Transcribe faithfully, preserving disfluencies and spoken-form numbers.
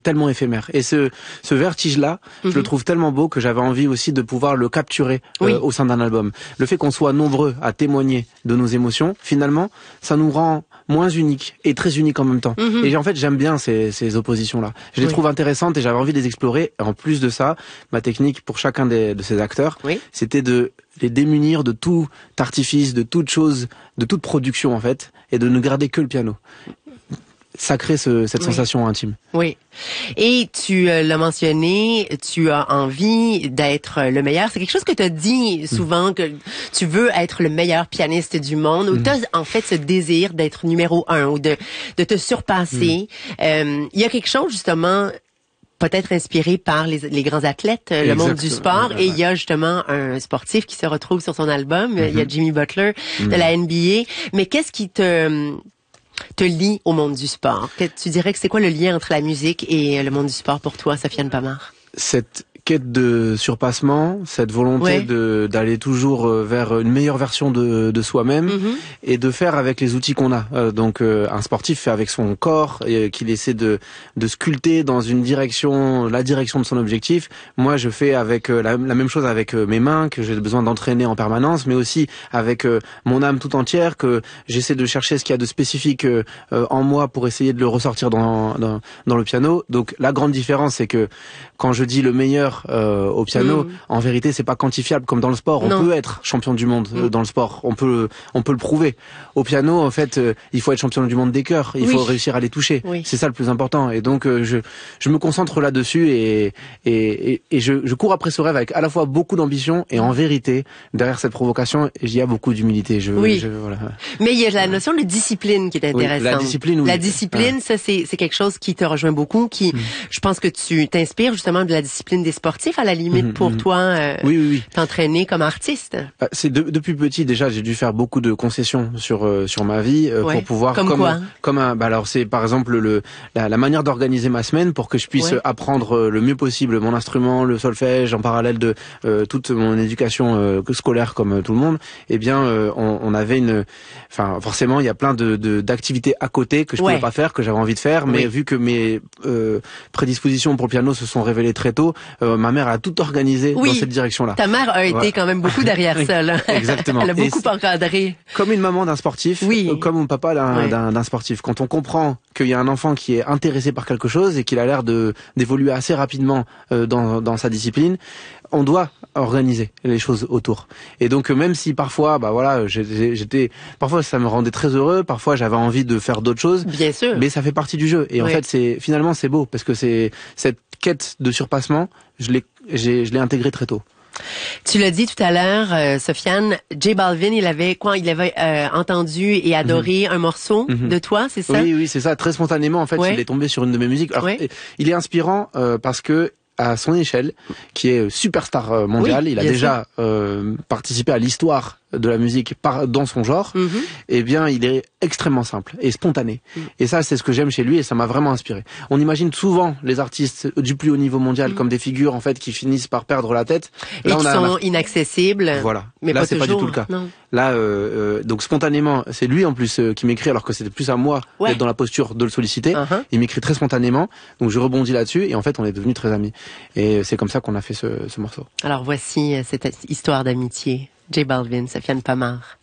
tellement éphémère. Et ce, ce vertige-là, mm-hmm. je le trouve tellement beau que j'avais envie aussi de pouvoir le capturer oui. euh, au sein d'un album. Le fait qu'on soit nombreux à témoigner de nos émotions, finalement, ça nous rend moins uniques et très uniques en même temps. Mm-hmm. Et en fait, j'aime bien ces, ces oppositions-là. Je les oui. trouve intéressantes et j'avais envie de les explorer. Et en plus de ça, ma technique pour chacun des, de ces acteurs, oui. c'était de les démunir de tout artifice, de toute chose, de toute production en fait, et de ne garder que le piano. Ça crée ce, cette oui. sensation intime. Oui. Et tu euh, l'as mentionné, tu as envie d'être le meilleur. C'est quelque chose que tu as dit souvent, mmh. que tu veux être le meilleur pianiste du monde, ou mmh. tu as en fait ce désir d'être numéro un, ou de, de te surpasser. Il mmh. euh, y a quelque chose justement peut-être inspiré par les, les grands athlètes, le Exactement. monde du sport, ouais, ouais. et il y a justement un sportif qui se retrouve sur son album, il mmh. y a Jimmy Butler mmh. de la N B A. Mais qu'est-ce qui te... te lie au monde du sport? Que tu dirais que c'est quoi le lien entre la musique et le monde du sport pour toi, Sofiane Pamart? Cette quête de surpassement, cette volonté ouais. de d'aller toujours vers une meilleure version de, de soi-même mm-hmm. et de faire avec les outils qu'on a. Euh, donc euh, un sportif fait avec son corps et euh, qu'il essaie de de sculpter dans une direction, la direction de son objectif. Moi, je fais avec euh, la, la même chose avec euh, mes mains que j'ai besoin d'entraîner en permanence, mais aussi avec euh, mon âme tout entière, que j'essaie de chercher ce qu'il y a de spécifique euh, en moi pour essayer de le ressortir dans dans dans le piano. Donc la grande différence, c'est que quand je dis le meilleur Euh, au piano, mmh. en vérité, c'est pas quantifiable comme dans le sport. On non. peut être champion du monde euh, mmh. dans le sport. On peut, on peut le prouver. Au piano, en fait, euh, il faut être champion du monde des cœurs. Il oui. faut réussir à les toucher. Oui. C'est ça le plus important. Et donc, euh, je, je me concentre là-dessus et, et, et, et je, je cours après ce rêve avec à la fois beaucoup d'ambition et en vérité, derrière cette provocation, il y a beaucoup d'humilité. Je, oui. je, voilà. Mais il y a la notion de discipline qui est intéressante. Oui, la discipline, oui. La discipline, ah. ça, c'est, c'est quelque chose qui te rejoint beaucoup, qui, mmh. je pense que tu t'inspires justement de la discipline des sportifs, à la limite, mmh, pour mmh. toi, euh, oui, oui, oui. t'entraîner comme artiste. C'est de, depuis petit déjà, j'ai dû faire beaucoup de concessions sur euh, sur ma vie euh, ouais. pour pouvoir comme, comme quoi comme un. Bah alors c'est par exemple le la, la manière d'organiser ma semaine pour que je puisse ouais. apprendre le mieux possible mon instrument, le solfège, en parallèle de euh, toute mon éducation euh, scolaire comme tout le monde. Eh bien, euh, on, on avait une. Enfin, forcément, il y a plein de, de d'activités à côté que je ouais. pouvais pas faire, que j'avais envie de faire, mais oui. vu que mes euh, prédispositions pour le piano se sont révélées très tôt, euh, ma mère a tout organisé oui. dans cette direction-là. Ta mère a été ouais. quand même beaucoup derrière ça, là. Exactement. Elle a beaucoup encadré. Comme une maman d'un sportif, oui. euh, comme mon papa d'un, ouais. d'un, d'un sportif. Quand on comprend qu'il y a un enfant qui est intéressé par quelque chose et qu'il a l'air de d'évoluer assez rapidement euh, dans dans sa discipline, on doit organiser les choses autour. Et donc même si parfois, bah voilà, j'étais, j'étais, parfois ça me rendait très heureux, parfois j'avais envie de faire d'autres choses. Bien sûr. Mais ça fait partie du jeu. Et oui. en fait, c'est finalement c'est beau parce que c'est cette quête de surpassement, je l'ai, j'ai, je l'ai intégré très tôt. Tu l'as dit tout à l'heure, euh, Sofiane, J Balvin, il avait quoi? Il avait euh, entendu et adoré mm-hmm. un morceau mm-hmm. de toi, c'est ça? Oui, oui, c'est ça. Très spontanément, en fait, ouais. il est tombé sur une de mes musiques. Alors, ouais. il est inspirant euh, parce que à son échelle, qui est superstar mondial, oui, il a déjà euh, participé à l'histoire de la musique par, dans son genre, mm-hmm. eh bien, il est extrêmement simple et spontané. Mm. Et ça, c'est ce que j'aime chez lui et ça m'a vraiment inspiré. On imagine souvent les artistes du plus haut niveau mondial mm. comme des figures, en fait, qui finissent par perdre la tête. Là, et qui on a, sont on a... inaccessibles. Voilà. Mais là, pas c'est toujours, pas du tout le cas. Non. Là, euh, euh, donc spontanément, c'est lui en plus euh, qui m'écrit, alors que c'était plus à moi ouais. d'être dans la posture de le solliciter. Uh-huh. Il m'écrit très spontanément, donc je rebondis là-dessus et en fait, on est devenus très amis. Et c'est comme ça qu'on a fait ce, ce morceau. Alors voici cette histoire d'amitié. J Balvin, Sofiane Pamart.